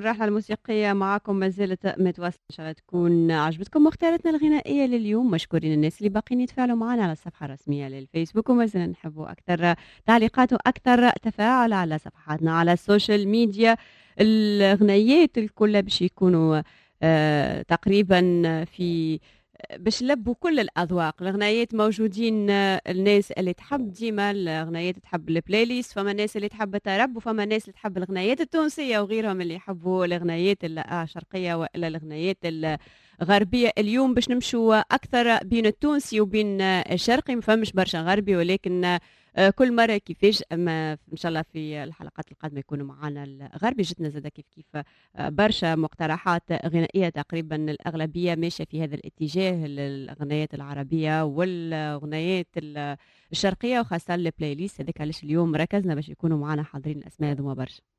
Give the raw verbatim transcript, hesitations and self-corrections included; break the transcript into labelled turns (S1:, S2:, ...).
S1: الرحلة الموسيقية معاكم ما زالت متواصلة، إن شاء الله تكون عجبتكم مختاراتنا الغنائية لليوم. مشكورين الناس اللي باقيين يتفاعلوا معنا على الصفحة الرسمية للفيسبوك، وما زلنا نحبوا أكثر تعليقات وأكثر تفاعل على صفحاتنا على السوشيال ميديا. الغنيات الكل باش يكونوا آه تقريبا في باش نلبوا كل الاذواق. الغنايات موجودين، آه، الناس اللي تحب ديما الغنايات تحب البلاي ليست، فما الناس اللي تحب الطرب، وفما الناس اللي تحب الغنايات التونسيه، وغيرهم اللي يحبوا الغنايات الشرقيه والا الغنايات الغربيه. اليوم باش نمشوا اكثر بين التونسي وبين آه، الشرقي، ما فماش برشا غربي، ولكن آه، آه، كل مره كيفاش اما ان شاء الله في الحلقات القادمه يكونوا معنا الغربي. جتنا زاده كيف كيف برشا مقترحات غنائية، تقريبا الأغلبية ماشية في هذا الاتجاه، الأغنيات العربية والأغنيات ال- الشرقية، وخاصة البلاي ليست. هذاك علاش اليوم ركزنا باش يكونوا معنا حاضرين الأسماء هذوما برشا.